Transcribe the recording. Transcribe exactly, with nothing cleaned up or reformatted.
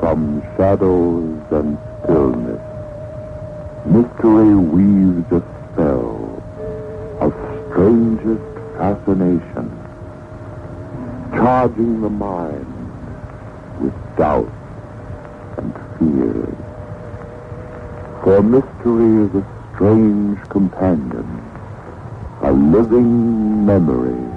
from shadows and stillness, mystery weaves a spell of strangest fascination, charging the mind with doubt and fear. For mystery is a strange companion, a living memory